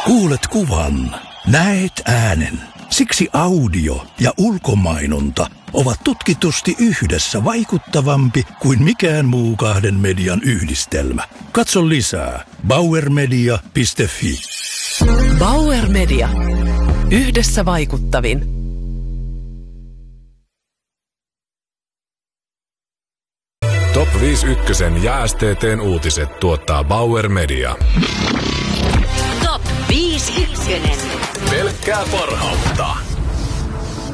Kuulet kuvan, näet äänen. Siksi audio ja ulkomainonta ovat tutkitusti yhdessä vaikuttavampi kuin mikään muu kahden median yhdistelmä. Katso lisää bauermedia.fi. Bauer Media. Yhdessä vaikuttavin. Top 5 ykkösen ja STT:n uutiset tuottaa Bauer Media. Top 5 ykkönen. Pelkkää parhautta.